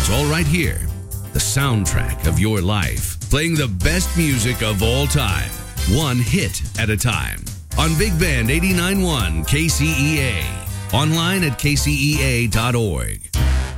It's all right here. The soundtrack of your life. Playing the best music of all time. One hit at a time. On Big Band 89.1 KCEA. Online at kcea.org.